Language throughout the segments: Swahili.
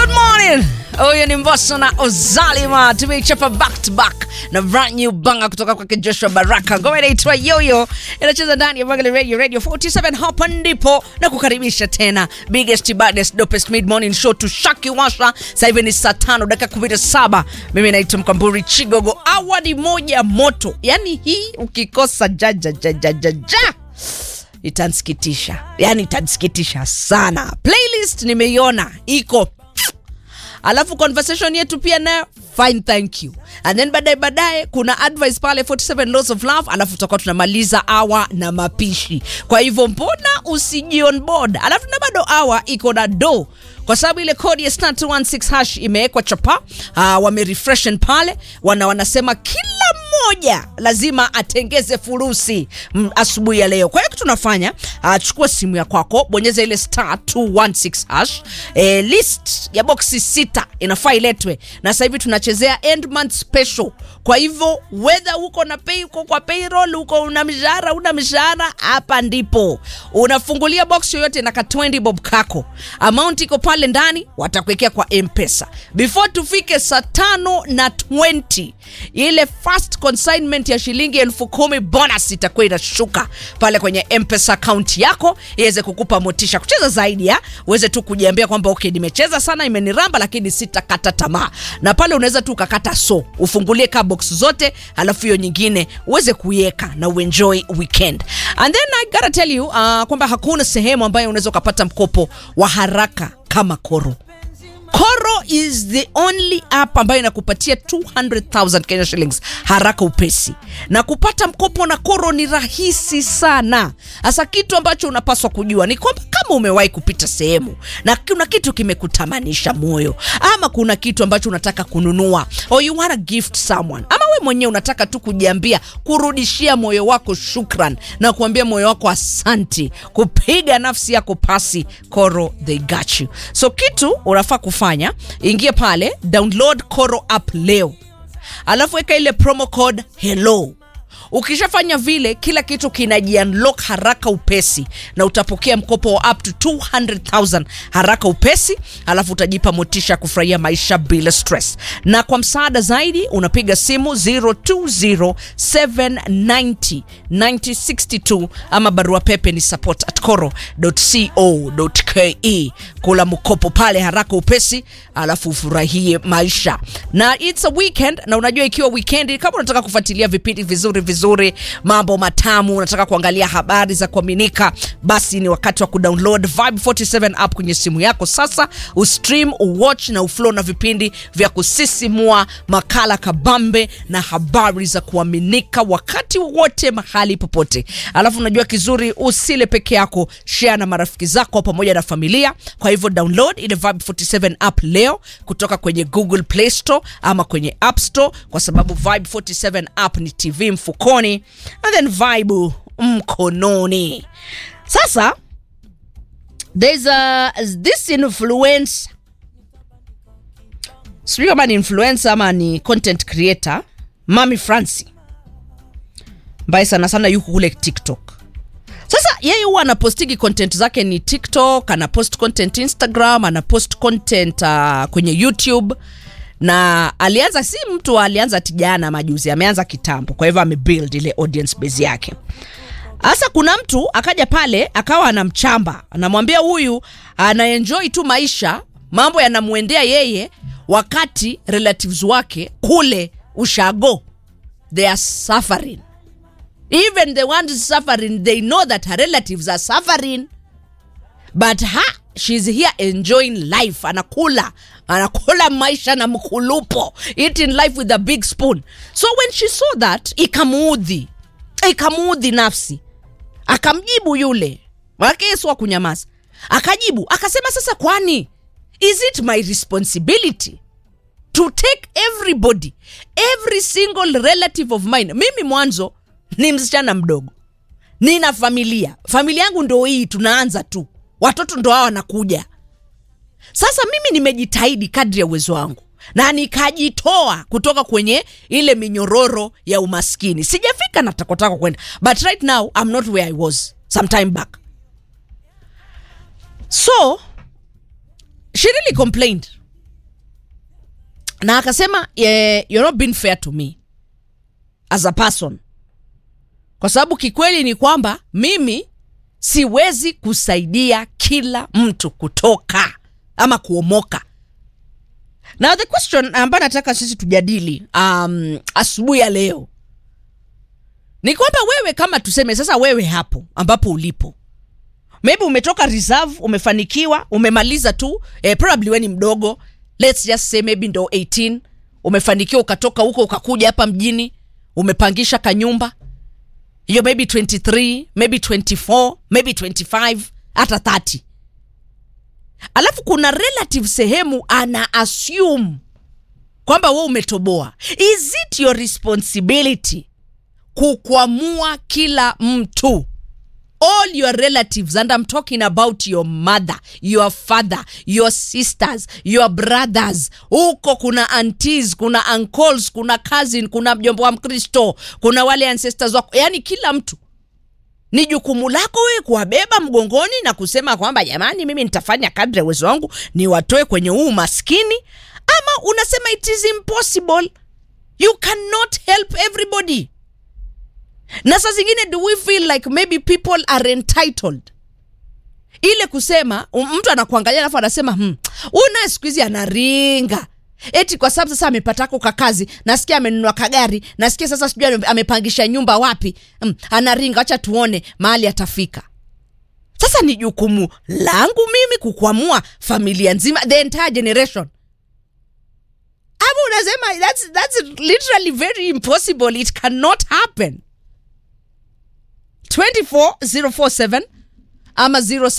Good morning. Huyu ni Mbosso na Ozalima. Tumeichapa back to back na brand new banga kutoka kwa Joshua Baraka. Ngoma inaitwa Yoyo. Inacheza ndani ya Bagala Radio 47 hapa ndipo na kukaribisha tena. Biggest, baddest, dopest mid morning show to Shaki Washa. Sasa hivi ni saa 5 dakika 17. Mimi naitwa Mkamburi Chigogo. Awadi moja moto. Yaani hii ukikosa itansikitisha. Yaani itansikitisha sana. Playlist nimeiona iko. Alafu conversation yetu pia na fine, thank you. And then baadaye kuna advice pale 47 laws of love, alafu tutakuwa tunamaliza hour na mapishi. Kwa hivyo mbona usiji on board? Alafu na bado hour iko na do. Kwa sababu ile code ya *216# imewekwa chapa, wamerefreshen pale, wanasema kila mmoja lazima atengeze furusi asubuhi ya leo. Kwa hiyo tunafanya, chukua simu ya kwako, bonyeza ile *216#, list ya boxi 6 inafaa iletwe. Na sasa hivi tunachezea end month special. Kwa hivyo whether uko na pay, uko kwa payroll, uko una mishahara, hapa ndipo unafungulia box yoyote na ka 20 bob kako. Amount iko pale ndani, watakuwekea kwa M-Pesa. Before tufike saa 5:20, ile first consignment ya shilingi 10,000 bonus itakuwa inashuka pale kwenye M-Pesa account yako, iweze kukupa motisha kucheza zaidi, uweze tu kujiambia kwamba okay, nimecheza sana, imeniramba, lakini sitakata tamaa. Na pale unaweza tu ukakata ufungulie ka box zote, alafu hiyo nyingine uweze kuiweka na uenjoy weekend. And then I gotta tell you kwamba hakuna sehemu ambayo unaweza kupata mkopo wa haraka kama Koro. Koro is the only app ambayo inakupatia 200,000 Kenya shillings haraka upesi. Na kupata mkopo na Koro ni rahisi sana. Asa kitu ambacho unapaswa kujua ni kwamba kama umewahi kupita sehemu na kuna kitu kimekutamanisha moyo, ama kuna kitu ambacho unataka kununua, or you want to gift someone, ama wewe mwenyewe unataka tu kujiambia, kurudishia moyo wako shukran na kuambia moyo wako asanti, kupiga nafsi yako pasi, Koro they got you. So kitu unafaa kufanya, ingia pale, download Koro app leo. Alafu weka ile promo code hello. Ukishafanya vile, kila kitu kinaji-unlock haraka upesi na utapokea mkopo wa up to 200,000 haraka upesi. Alafu utajipa motisha kufurahia maisha bila stress. Na kwa msaada zaidi unapiga simu 020-790-9062 ama barua pepe ni support@koro.co.ke. Kula mkopo pale haraka upesi, alafu ufurahie maisha. Na it's a weekend, na unajua ikiwa weekend, kama unataka kufuatilia vipindi vizuri, mambo matamu, unataka kuangalia habari za kuaminika, basi ni wakati wa kudownload Vibe 47 app kwenye simu yako sasa. Ustream, uwatch na uflow na vipindi vya kusisimua, makala kabambe na habari za kuaminika wakati wote, mahali popote. Alafu unajua kizuri, usile peke yako, share na marafiki zako pamoja na familia. Kwa hivyo download ile Vibe 47 app leo kutoka kwenye Google Play Store ama kwenye App Store, kwa sababu Vibe 47 app ni TV mfukoni and then Vibe mkononi. Sasa there's this influencer, sio kama ni influencer ama ni content creator, Mami Francie, ambaye sana yuko kule TikTok. Sasa yeye huwa anapostigi content zake ni TikTok, anapost content Instagram, anapost content kwenye YouTube. Na alianza, si mtu alianza tijana majuzi, ameanza kitambo. Kwa hivyo amebuild ile audience base yake. Asa kuna mtu akaja pale akawa anamchamba, anamwambia huyu anaenjoy tu maisha, mambo yanamuendea yeye, wakati relatives wake kule ushago they are suffering. Even the ones suffering, they know that her relatives are suffering, but she's here enjoying life. Anakula maisha na mkulupo, eating life with a big spoon. So when she saw that, ikamuudhi nafsi. Akamjibu yule wake, Yesu wa kunyamaza. Akajibu, akasema, sasa kwani is it my responsibility to take every single relative of mine? Mimi mwanzo ni msichana mdogo, nina familia yangu ndo hii, tunaanza tu, watoto ndo hao wanakuja. Sasa mimi nimejitahidi kadri ya uwezo wangu na nikajitoa kutoka kwenye ile minyororo ya umaskini. Sijafika natakotaka kwenda, but right now I'm not where I was some time back. So she really complained Na akasema you're not being fair to me as a person. Kwa sababu kikweli ni kwamba mimi siwezi kusaidia kila mtu kutoka ama kuomoka. Now the question ambayo nataka sisi tujadili asubuhi ya leo ni kwamba wewe, kama tuseme sasa wewe hapo ambapo ulipo, maybe umetoka reserve, umefanikiwa, umemaliza tu probably wewe ni mdogo, let's just say maybe ndo 18, umefanikiwa ukatoka huko ukakuja hapa mjini, umepangisha kanyumba. You're maybe 23, maybe 24, maybe 25, hata 30. Alafu kuna relative sehemu ana assume kwamba wewe umetoboa. Is it your responsibility kukwamua kila mtu? All your relatives, and I'm talking about your mother, your father, your sisters, your brothers. Huko kuna aunties, kuna uncles, kuna cousin, kuna mjomba wa Mkristo, kuna wale ancestors wako. Yani kila mtu ni jukumu lako wewe kuwabeba mgongoni na kusema kwamba jamani, mimi nitafanya kadri ya uwezo wangu niwatoe kwenye huu maskini. Ama unasema it is impossible, you cannot help everybody. Na saa zingine do we feel like maybe people are entitled? Ile kusema mtu anakuangalia alafu anasema una siku hizi anaringa. Eti kwa sababu sasa amepatako kakazi, nasikia amenunua kagari, nasikia sasa sijui amepangisha nyumba wapi. Anaringa, acha tuone mahali atafika. Sasa ni jukumu langu mimi kukwamua familia nzima, the entire generation. Abu unasema that's literally very impossible. It cannot happen. 24047 ama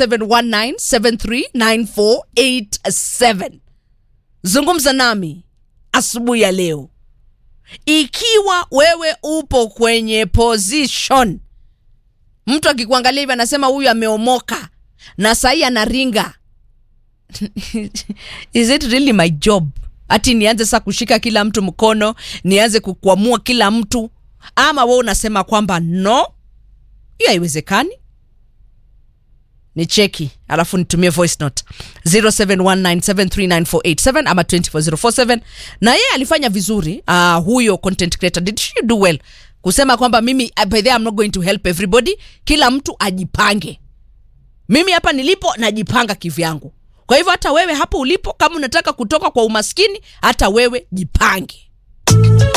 0719739487. Zungumza nami asubuhi ya leo. Ikiwa wewe upo kwenye position, mtu akikuangalia hivi anasema huyu ameomoka na sahi anaringa. Is it really my job? Ati nianze sasa kushika kila mtu mkono, nianze kukwamua kila mtu? Ama wewe unasema kwamba no, hiyo haiwezekani? Ni cheki alafu nitumie voice note 0719739487 ama 24047. Na yeye alifanya vizuri huyo content creator. Did she do well kusema kwamba mimi by the way I'm not going to help everybody, kila mtu ajipange. Mimi hapa nilipo najipanga kivyangu. Kwa hivyo hata wewe hapo ulipo, kama unataka kutoka kwa umaskini, hata wewe jipange.